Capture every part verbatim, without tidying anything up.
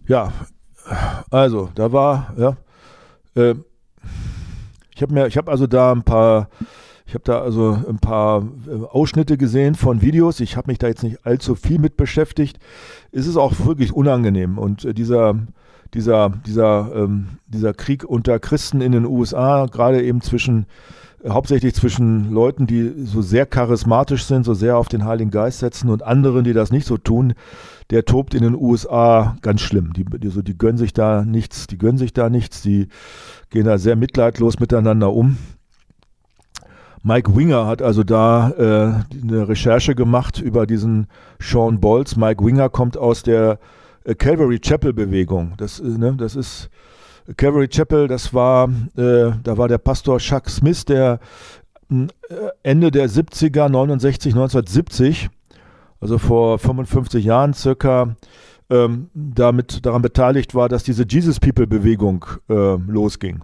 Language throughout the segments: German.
Ja, also da war, ja, äh, ich habe mir, ich habe also da ein paar, ich habe da also ein paar äh, Ausschnitte gesehen von Videos. Ich habe mich da jetzt nicht allzu viel mit beschäftigt. Es ist auch wirklich unangenehm und äh, dieser dieser dieser ähm, dieser Krieg unter Christen in den U S A, gerade eben zwischen äh, hauptsächlich zwischen Leuten, die so sehr charismatisch sind, so sehr auf den Heiligen Geist setzen und anderen, die das nicht so tun, der tobt in den U S A ganz schlimm. Die, die, so, die gönnen sich da nichts, die gönnen sich da nichts, die gehen da sehr mitleidlos miteinander um. Mike Winger hat also da äh, eine Recherche gemacht über diesen Shawn Bolz. Mike Winger kommt aus der äh, Calvary Chapel Bewegung. Das, äh, ne, das ist Calvary Chapel, das war, äh, da war der Pastor Chuck Smith, der äh, Ende der siebziger, neunundsechzig, neunzehnhundertsiebzig, also vor fünfundfünfzig Jahren circa, ähm, damit daran beteiligt war, dass diese Jesus People Bewegung äh, losging.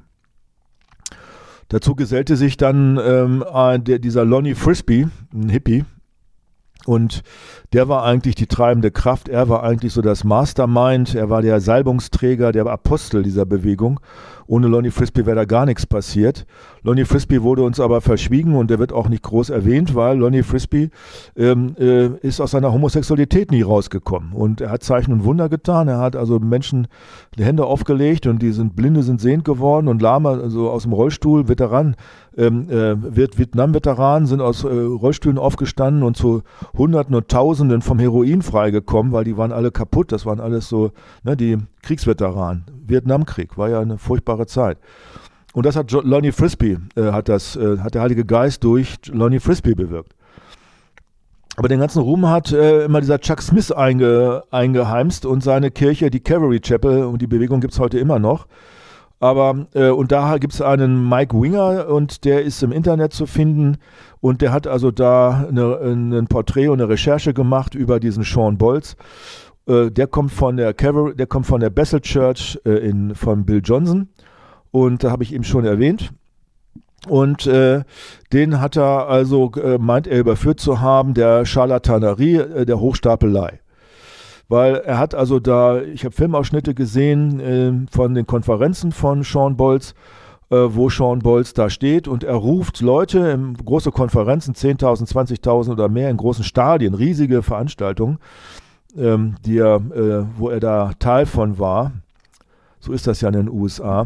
Dazu gesellte sich dann ähm, der, dieser Lonnie Frisbee, ein Hippie, und der war eigentlich die treibende Kraft, er war eigentlich so das Mastermind, er war der Salbungsträger, der Apostel dieser Bewegung. Ohne Lonnie Frisbee wäre da gar nichts passiert. Lonnie Frisbee wurde uns aber verschwiegen und der wird auch nicht groß erwähnt, weil Lonnie Frisbee ähm, äh, ist aus seiner Homosexualität nie rausgekommen. Und er hat Zeichen und Wunder getan, er hat also Menschen die Hände aufgelegt und die sind Blinde sind sehend geworden und Lahme, also aus dem Rollstuhl, Veteran, ähm, äh, Vietnam-Veteranen sind aus äh, Rollstühlen aufgestanden und zu Hunderten und Tausenden vom Heroin freigekommen, weil die waren alle kaputt, das waren alles so, ne, die Kriegsveteranen. Vietnamkrieg war ja eine furchtbare Zeit. Und das hat jo- Lonnie Frisbee, äh, hat, das, äh, hat der Heilige Geist durch Lonnie Frisbee bewirkt. Aber den ganzen Ruhm hat äh, immer dieser Chuck Smith einge, eingeheimst und seine Kirche, die Calvary Chapel, und die Bewegung gibt es heute immer noch. Aber, äh, und da gibt es einen Mike Winger und der ist im Internet zu finden und der hat also da eine, ein Porträt und eine Recherche gemacht über diesen Shawn Bolz. Äh, der kommt von der Calvary, der kommt von der Bethel Church äh, in, von Bill Johnson und da habe ich eben schon erwähnt. Und äh, den hat er also, äh, meint er überführt zu haben, der Scharlatanerie, äh, der Hochstapelei. Weil er hat also da, ich habe Filmausschnitte gesehen äh, von den Konferenzen von Shawn Bolz, äh, wo Shawn Bolz da steht und er ruft Leute in große Konferenzen, zehntausend, zwanzigtausend oder mehr in großen Stadien, riesige Veranstaltungen, ähm, die er, äh, wo er da Teil von war. So ist das ja in den U S A.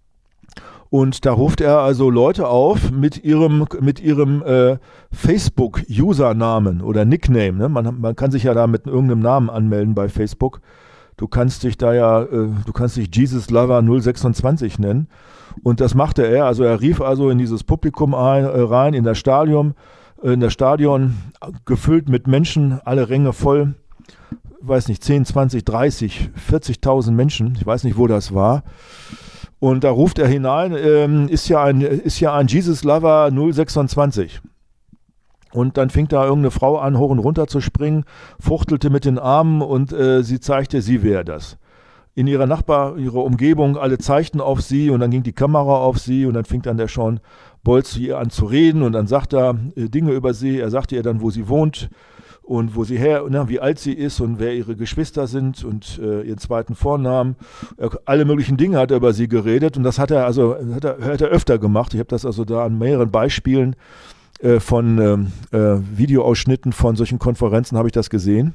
Und da ruft er also Leute auf mit ihrem, mit ihrem äh, Facebook-Usernamen oder Nickname. Ne? Man, man kann sich ja da mit irgendeinem Namen anmelden bei Facebook. Du kannst dich da ja, äh, du kannst dich Jesus Lover null sechsundzwanzig nennen. Und das machte er. Also er rief also in dieses Publikum ein, äh, rein, in das Stadion, äh, in das Stadion, gefüllt mit Menschen, alle Ränge voll. Weiß nicht, zehn, zwanzig, dreißig, vierzigtausend Menschen. Ich weiß nicht, wo das war. Und da ruft er hinein, ähm, ist ja ein, ist ja ein Jesus Lover null sechsundzwanzig. Und dann fing da irgendeine Frau an, hoch und runter zu springen, fuchtelte mit den Armen und äh, sie zeigte, sie wäre das. In ihrer Nachbar, ihrer Umgebung, alle zeigten auf sie und dann ging die Kamera auf sie und dann fing dann der Shawn Bolz zu ihr an zu reden und dann sagt er äh, Dinge über sie. Er sagte ihr dann, wo sie wohnt und wo sie her, na, wie alt sie ist und wer ihre Geschwister sind und äh, ihren zweiten Vornamen. Er, alle möglichen Dinge hat er über sie geredet und das hat er also hat er, hat er öfter gemacht. Ich habe das also da an mehreren Beispielen äh, von ähm, äh, Videoausschnitten von solchen Konferenzen habe ich das gesehen.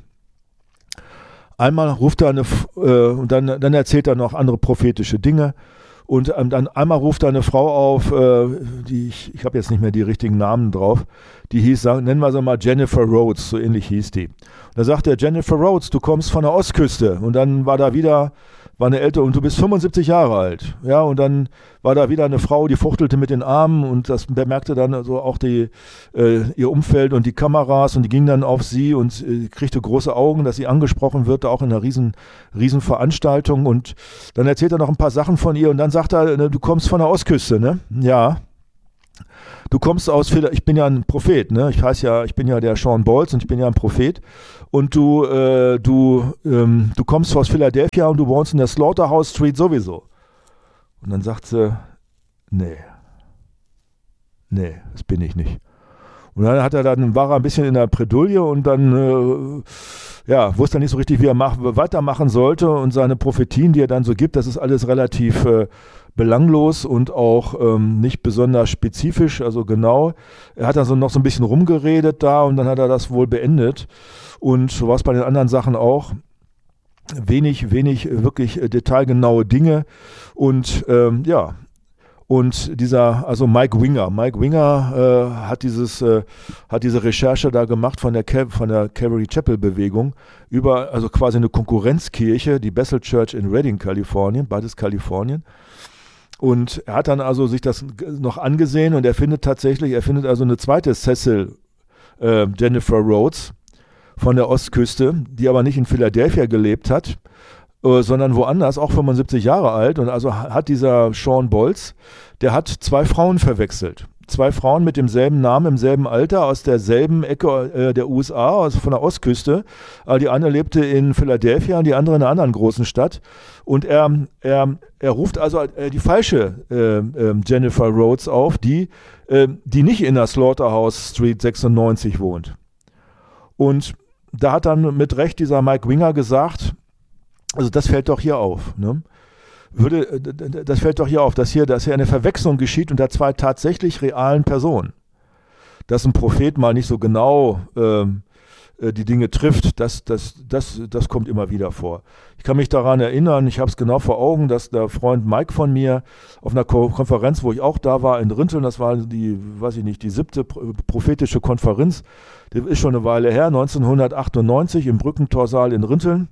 Einmal ruft er eine, äh, und dann, dann erzählt er noch andere prophetische Dinge. Und ähm, dann einmal ruft da eine Frau auf, äh, die ich, ich habe jetzt nicht mehr die richtigen Namen drauf, die hieß, sagen, nennen wir sie mal Jennifer Rhodes, so ähnlich hieß die. Und da sagt er, Jennifer Rhodes, du kommst von der Ostküste. Und dann war da wieder, war eine ältere, und du bist fünfundsiebzig Jahre alt. Ja, und dann war da wieder eine Frau, die fuchtelte mit den Armen und das bemerkte dann also auch die, äh, ihr Umfeld und die Kameras und die gingen dann auf sie und äh, kriegte große Augen, dass sie angesprochen wird, auch in einer riesen, riesen Veranstaltung. Und dann erzählt er noch ein paar Sachen von ihr und dann sagt er, ne, du kommst von der Ostküste, ne? Ja. Du kommst aus, ich bin ja ein Prophet, ne? Ich heiße ja, ich bin ja der Shawn Bolz und ich bin ja ein Prophet. Und du, äh, du, ähm, du kommst aus Philadelphia und du wohnst in der Slaughterhouse Street sowieso. Und dann sagt sie, nee, nee, das bin ich nicht. Und dann hat er dann, war er ein bisschen in der Bredouille und dann äh, ja, wusste er nicht so richtig, wie er mach, weitermachen sollte. Und seine Prophetien, die er dann so gibt, das ist alles relativ äh, belanglos und auch ähm, nicht besonders spezifisch, also genau. Er hat dann so noch so ein bisschen rumgeredet da und dann hat er das wohl beendet. Und so war es bei den anderen Sachen auch. Wenig, wenig wirklich detailgenaue Dinge. Und ähm, ja, und dieser, also Mike Winger, Mike Winger äh, hat dieses, äh, hat diese Recherche da gemacht von der Cal- von der Calvary Chapel Bewegung über, also quasi eine Konkurrenzkirche, die Bethel Church in Redding, Kalifornien, beides Kalifornien. Und er hat dann also sich das noch angesehen und er findet tatsächlich, er findet also eine zweite Cecil äh, Jennifer Rhodes von der Ostküste, die aber nicht in Philadelphia gelebt hat, sondern woanders, auch fünfundsiebzig Jahre alt. Und also hat dieser Sean Bolz, der hat zwei Frauen verwechselt. Zwei Frauen mit demselben Namen, im selben Alter, aus derselben Ecke äh, der U S A, also von der Ostküste. Aber die eine lebte in Philadelphia und die andere in einer anderen großen Stadt. Und er, er, er ruft also äh, die falsche äh, äh, Jennifer Rhodes auf, die, äh, die nicht in der Slaughterhouse Street sechsundneunzig wohnt. Und da hat dann mit Recht dieser Mike Winger gesagt, also das fällt doch hier auf, ne? Würde, das fällt doch hier auf, dass hier, dass hier eine Verwechslung geschieht unter zwei tatsächlich realen Personen. Dass ein Prophet mal nicht so genau ähm, die Dinge trifft, das, das, das, das kommt immer wieder vor. Ich kann mich daran erinnern, ich habe es genau vor Augen, dass der Freund Mike von mir auf einer Ko- Konferenz, wo ich auch da war, in Rinteln, das war die, weiß ich nicht, die siebte prophetische Konferenz, das ist schon eine Weile her, neunzehnhundertachtundneunzig im Brückentorsaal in Rinteln.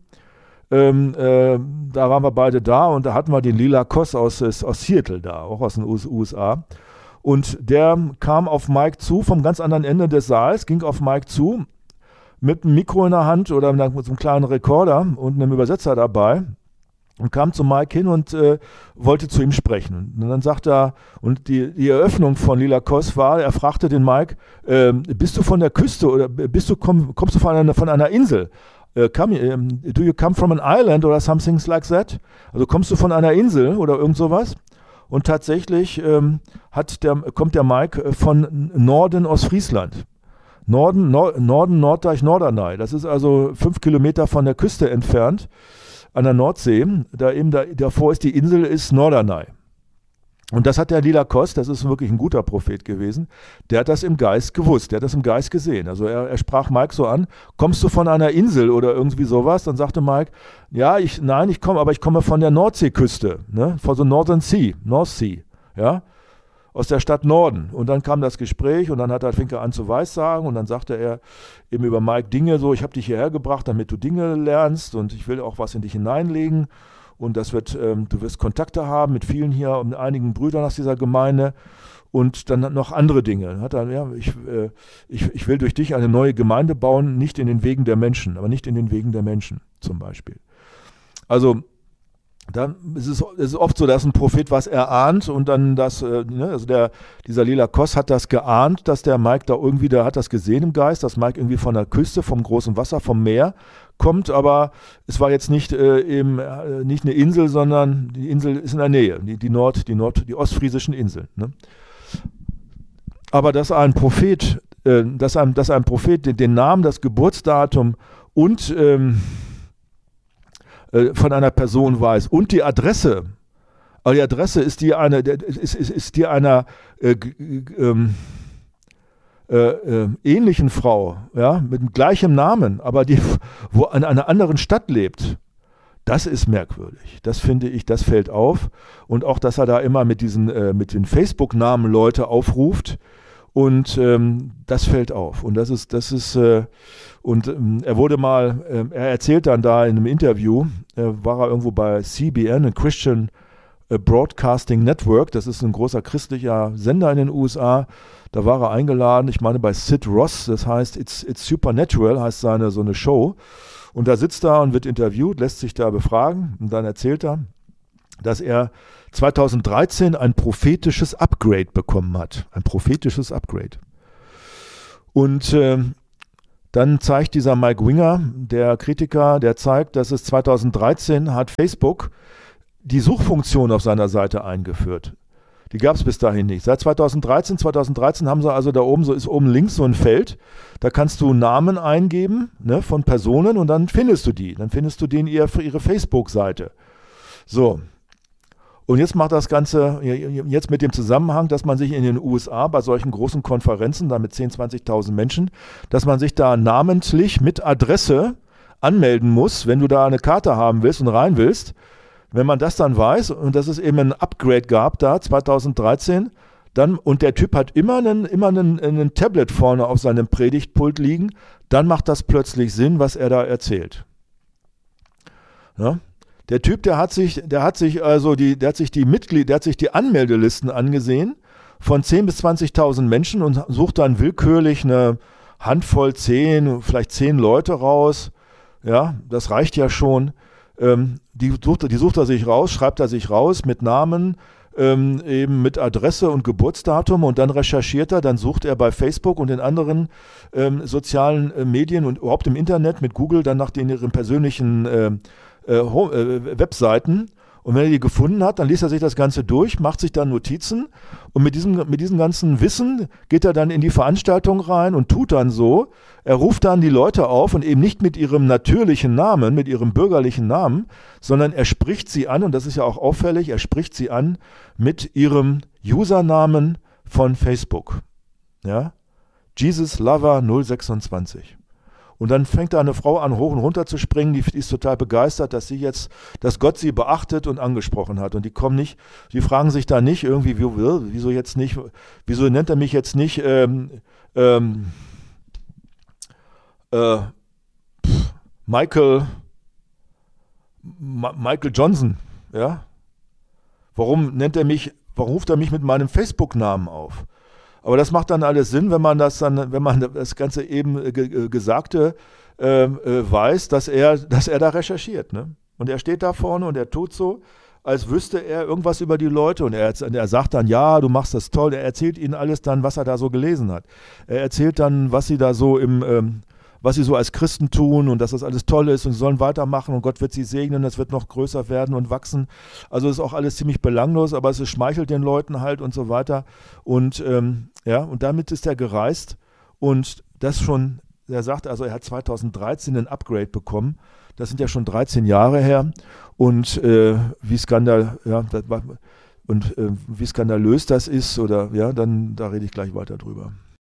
Ähm, äh, da waren wir beide da und da hatten wir den Lila Koss aus, aus Seattle da, auch aus den U S A. Und der kam auf Mike zu, vom ganz anderen Ende des Saals, ging auf Mike zu, mit einem Mikro in der Hand oder mit so einem kleinen Rekorder und einem Übersetzer dabei und kam zu Mike hin und äh, wollte zu ihm sprechen. Und dann sagt er, und die, die Eröffnung von Lila Koss war, er fragte den Mike, äh, bist du von der Küste oder bist du, komm, kommst du von einer, von einer Insel? Uh, come, um, do you come from an island oder something like that? Also kommst du von einer Insel oder irgend sowas? Und tatsächlich ähm, hat der, kommt der Mike von Norden Ostfriesland. Norden, Nor- Norden Norddeich, Norderney. Das ist also fünf Kilometer von der Küste entfernt an der Nordsee. Da eben da, davor ist die Insel, ist Norderney. Und das hat der Lila Koss, das ist wirklich ein guter Prophet gewesen, der hat das im Geist gewusst, der hat das im Geist gesehen. Also er, er sprach Mike so an, kommst du von einer Insel oder irgendwie sowas? Dann sagte Mike, ja, ich, nein, ich komme, aber ich komme von der Nordseeküste, ne? Von so Northern Sea, North Sea, ja, aus der Stadt Norden. Und dann kam das Gespräch und dann hat er, fing er an zu weissagen und dann sagte er eben über Mike Dinge so, ich habe dich hierher gebracht, damit du Dinge lernst und ich will auch was in dich hineinlegen. Und das wird, ähm, du wirst Kontakte haben mit vielen hier und mit einigen Brüdern aus dieser Gemeinde und dann noch andere Dinge. Hat er, ja, ich, äh, ich, ich will durch dich eine neue Gemeinde bauen, nicht in den Wegen der Menschen, aber nicht in den Wegen der Menschen zum Beispiel. Also dann ist es, es ist oft so, dass ein Prophet was erahnt und dann das, äh, ne, also der, dieser Lila Koss hat das geahnt, dass der Mike da irgendwie, der hat das gesehen im Geist, dass Mike irgendwie von der Küste, vom großen Wasser, vom Meer kommt, aber es war jetzt nicht, äh, eben, äh, nicht eine Insel, sondern die Insel ist in der Nähe, die, die Nord, die Nord, die ostfriesischen Inseln. Ne? Aber dass ein Prophet, äh, dass ein, dass ein Prophet den, den Namen, das Geburtsdatum und ähm, äh, von einer Person weiß und die Adresse, aber die Adresse ist die einer, ist, ist, ist die einer äh, ähm, Äh, äh, ähnlichen Frau, ja, mit gleichem Namen, aber die wo in einer anderen Stadt lebt, das ist merkwürdig. Das finde ich, das fällt auf. Und auch, dass er da immer mit diesen, äh, mit den Facebook-Namen Leute aufruft und ähm, das fällt auf. Und das ist, das ist, äh, und ähm, er wurde mal, äh, er erzählt dann da in einem Interview, äh, war er irgendwo bei C B N, ein Christian Broadcasting Network, das ist ein großer christlicher Sender in den U S A. Da war er eingeladen, ich meine bei Sid Ross, das heißt It's, It's Supernatural, heißt seine so eine Show. Und da sitzt er und wird interviewt, lässt sich da befragen und dann erzählt er, dass er zweitausenddreizehn ein prophetisches Upgrade bekommen hat. Ein prophetisches Upgrade. Und äh, dann zeigt dieser Mike Winger, der Kritiker, der zeigt, dass es zweitausenddreizehn hat Facebook die Suchfunktion auf seiner Seite eingeführt. Die gab es bis dahin nicht. Seit zweitausenddreizehn, zweitausenddreizehn haben sie also da oben, so ist oben links so ein Feld, da kannst du Namen eingeben, ne, von Personen und dann findest du die. Dann findest du den ihr, ihre Facebook-Seite. So. Und jetzt macht das Ganze, jetzt mit dem Zusammenhang, dass man sich in den U S A bei solchen großen Konferenzen, da mit zehntausend, zwanzigtausend Menschen, dass man sich da namentlich mit Adresse anmelden muss, wenn du da eine Karte haben willst und rein willst. Wenn man das dann weiß und dass es eben ein Upgrade gab da zweitausenddreizehn, dann, und der Typ hat immer einen, immer einen, einen Tablet vorne auf seinem Predigtpult liegen, dann macht das plötzlich Sinn, was er da erzählt. Ja? Der Typ, der hat sich, der hat sich also die, der hat sich die Mitglied, der hat sich die Anmeldelisten angesehen von zehntausend bis zwanzigtausend Menschen und sucht dann willkürlich eine Handvoll, zehn, vielleicht zehn Leute raus. Ja, das reicht ja schon. Ähm, die, sucht, die sucht er sich raus, schreibt er sich raus mit Namen, ähm, eben mit Adresse und Geburtsdatum und dann recherchiert er, dann sucht er bei Facebook und den anderen ähm, sozialen äh, Medien und überhaupt im Internet mit Google dann nach den ihren persönlichen äh, äh, äh, Webseiten. Und wenn er die gefunden hat, dann liest er sich das Ganze durch, macht sich dann Notizen und mit diesem, mit diesem ganzen Wissen geht er dann in die Veranstaltung rein und tut dann so. Er ruft dann die Leute auf und eben nicht mit ihrem natürlichen Namen, mit ihrem bürgerlichen Namen, sondern er spricht sie an, und das ist ja auch auffällig, er spricht sie an mit ihrem Usernamen von Facebook. Ja? Jesus Lover null sechsundzwanzig. Und dann fängt da eine Frau an, hoch und runter zu springen, die, die ist total begeistert, dass sie jetzt, dass Gott sie beachtet und angesprochen hat. Und die kommen nicht, die fragen sich da nicht irgendwie, wie, wieso jetzt nicht, wieso nennt er mich jetzt nicht ähm, ähm, äh, Michael, Ma- Michael Johnson, ja? Warum nennt er mich, warum ruft er mich mit meinem Facebook-Namen auf? Aber das macht dann alles Sinn, wenn man das dann, wenn man das ganze eben ge- Gesagte äh, äh, weiß, dass er, dass er da recherchiert. Ne? Und er steht da vorne und er tut so, als wüsste er irgendwas über die Leute. Und er, er sagt dann, ja, du machst das toll. Er erzählt ihnen alles dann, was er da so gelesen hat. Er erzählt dann, was sie da so im, ähm, was sie so als Christen tun und dass das alles toll ist und sie sollen weitermachen und Gott wird sie segnen, das wird noch größer werden und wachsen. Also ist auch alles ziemlich belanglos, aber es schmeichelt den Leuten halt und so weiter. Und ähm, ja, und damit ist er gereist und das schon, er sagt, also er hat zweitausenddreizehn ein Upgrade bekommen. Das sind ja schon dreizehn Jahre her und äh, wie skandal, ja, das war, und äh, wie skandalös das ist, oder ja, dann da rede ich gleich weiter drüber.